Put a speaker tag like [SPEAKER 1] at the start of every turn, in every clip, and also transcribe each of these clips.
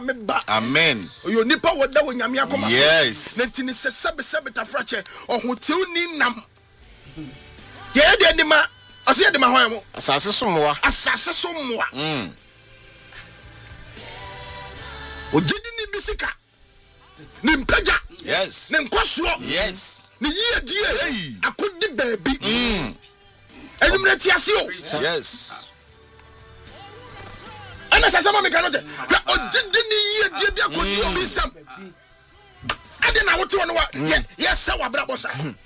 [SPEAKER 1] Amen.
[SPEAKER 2] You nipa wada wo nyame akoma.
[SPEAKER 1] Yes.
[SPEAKER 2] Nenti ni sebe tafrache ohotew ni nam. Ye de ni ma ase ye de ma hwan mo.
[SPEAKER 1] Asase somwa.
[SPEAKER 2] Ojidi ni bisika. Ni mpaja.
[SPEAKER 1] Yes.
[SPEAKER 2] Ni nkwaso.
[SPEAKER 1] Yes.
[SPEAKER 2] Ni yie die. Akodi baabi. Enumre ti ase o.
[SPEAKER 1] Yes.
[SPEAKER 2] Ana sasama me kanote. Ojidi ni yie die bi akodi obi sam. Ade na wote wono wa. Yes wa bra bossa.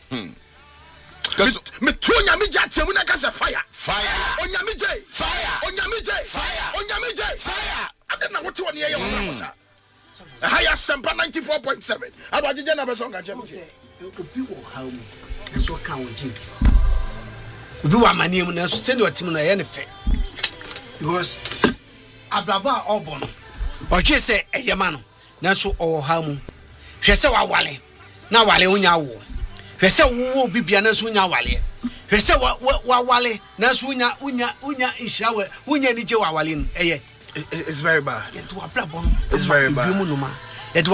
[SPEAKER 2] Me tunya mi jatiamu na kasa fire. Onyame jay. Ade na wote wono ye bra bossa. Higher Semper 94.7. Abajije na beso nka chemti.
[SPEAKER 3] Obi wo hawo. So kan wo jinti. Obi wa maniam na so send otim na ye ne fe. Because abraba obon. Oje se eyema no. Na so o hawo. Hwe se wa wale. Na wale unya wo. Hwe se wo bibia na so unya wale. Hwe se wa wale na so unya ishawe. Unya ni je wa wale no. Eye.
[SPEAKER 2] It's very bad.
[SPEAKER 3] It's very bad. It's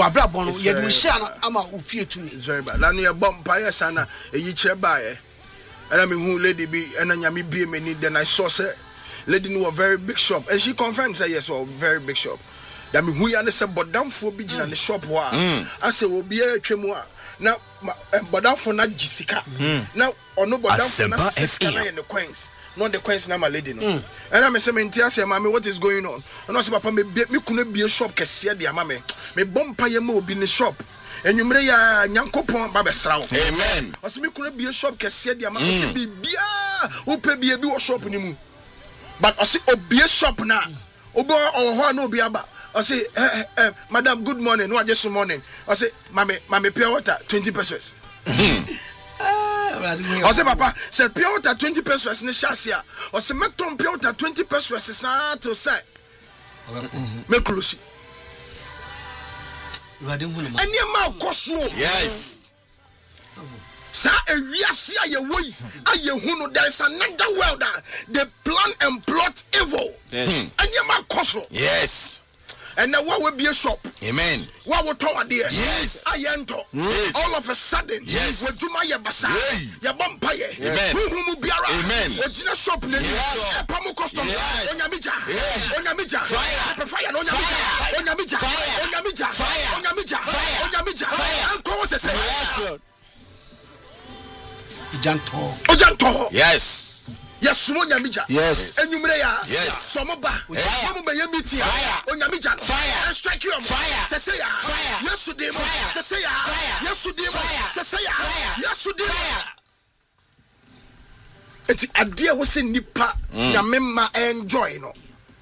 [SPEAKER 2] very bad. Lanu ya bomb pa sana eyi kire ba e. And I mean who lady be and nyame be me need then I saw say lady no a very big shop and she confirmed say yes a very big shop. That mean who ya say but down for be in the shop wa. I say obi e twemu a na but down for na jisika. Now ono but down for na sika na in the coins. Not the coins na my lady no. And I say mentia say mama what is going on? And I say papa me kunu be shop kese dia mama me bompa ye ma obi ne shop. Enwumre ya nyankopon ba besrawo.
[SPEAKER 1] Amen.
[SPEAKER 2] I say me kunu be shop kese dia mama say bibia wo pe bi wo shop ni mu. But I say obi shop na obo ho na obi aba. I say madam good morning no just morning. I say mama pure water 20 pesos. I say papa say pure water 20 pesos ne shasia. I say make ton pure water 20 pesos sa to say. Me close. Any ma koso.
[SPEAKER 1] Yes.
[SPEAKER 2] Sa ewiase aye woyi aye hunu there is another world that they plan and plot evil.
[SPEAKER 1] Yes.
[SPEAKER 2] Any ma koso.
[SPEAKER 1] Yes.
[SPEAKER 2] And now what will be a shop?
[SPEAKER 1] Amen.
[SPEAKER 2] What will talk there?
[SPEAKER 1] Yes.
[SPEAKER 2] I enter.
[SPEAKER 1] Yes.
[SPEAKER 2] All of a sudden,
[SPEAKER 1] yes.
[SPEAKER 2] What do my basa? Ya bumpaye.
[SPEAKER 1] Amen.
[SPEAKER 2] Who biara?
[SPEAKER 1] Amen.
[SPEAKER 2] What dina shop? Yes. Pamu custom. Onyamija. Onyamija. Fire. Fire. Onyamija. Onyamija. Onyamija. Onyamija. Onyamija. Uncle say. Yes. Ojanto.
[SPEAKER 1] Yes.
[SPEAKER 2] Yes, Onyamija.
[SPEAKER 1] Yes.
[SPEAKER 2] Enumre ya.
[SPEAKER 1] Yes.
[SPEAKER 2] Somoba. Mamu be yemiti. Onyamija.
[SPEAKER 1] Fire.
[SPEAKER 2] And strike you.
[SPEAKER 1] Fire.
[SPEAKER 2] Say ya. Yes, you demo. Say ya. Yes, you demo. Say ya. Yes, you demo. Eti adia wo se nipa nyame ma enjoy no.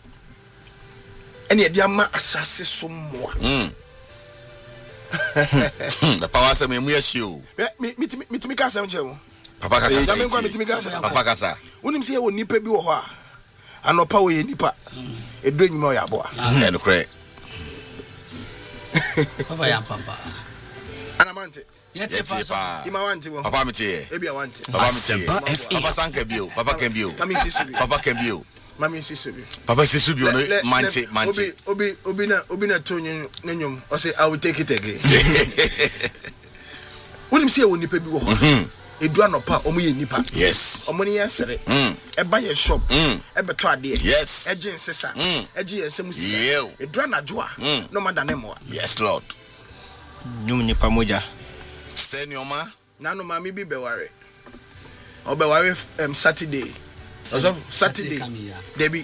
[SPEAKER 2] Ene adia ma asase so moa.
[SPEAKER 1] The power say me mu yesio.
[SPEAKER 2] Mitimi ka asem je wo.
[SPEAKER 1] Papa kasa.
[SPEAKER 2] Papa kasa. Unim se wo nipa bi wo ho a. Anopa wo ye nipa. Edo nyima o ya bo a.
[SPEAKER 1] E no kre.
[SPEAKER 3] Papa ya papa.
[SPEAKER 2] Anamante.
[SPEAKER 1] Yeti pa.
[SPEAKER 2] Ima wanti wo.
[SPEAKER 1] Papa mete.
[SPEAKER 2] Ebi a wanti.
[SPEAKER 1] Papa mete. Papa sanka bio. Papa kan bio.
[SPEAKER 2] Mami sisubi.
[SPEAKER 1] Papa kan bio.
[SPEAKER 2] Mami sisubi.
[SPEAKER 1] Papa sisubi no mante.
[SPEAKER 2] Obi na tonyu nenyom. O say I will take it again. Unim se wo nipa bi wo ho. Edu anopa omo ye nipa.
[SPEAKER 1] Yes.
[SPEAKER 2] Omo ne yesere. Eba ye shop. Ebeto ade.
[SPEAKER 1] Yes.
[SPEAKER 2] Eje nsesa. Eje yesem sika. Edu anajo a no madane mo.
[SPEAKER 1] Yes Lord.
[SPEAKER 4] Nyum nipa moja.
[SPEAKER 1] Senioma.
[SPEAKER 2] Na no mami bi beware. Obeware Saturday. Saturday. Debi.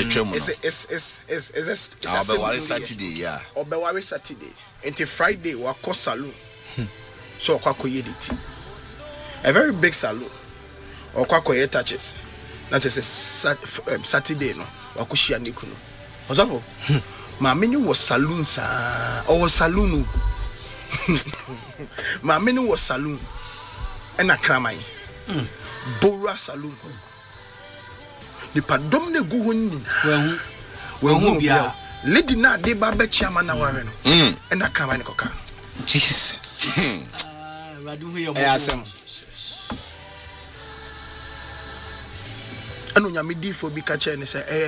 [SPEAKER 2] It's
[SPEAKER 1] Obeware Saturday, yeah.
[SPEAKER 2] Obeware Saturday. Until Friday wa ko salon. So kwakoye deti. A very big salon. Or kwakoye touches. That is a Saturday no. Wa ko shia nikuno. Ozafo. Ma menu was saloon sa or saloon. Ma menu was saloon. And a cramai. Bora saloon. The padom ne go hun. Well, bia. Lady na de babe chairman na ware no. And a cramai ne koka.
[SPEAKER 4] Jesus.
[SPEAKER 2] Anu nyame di fo bi ka che ne se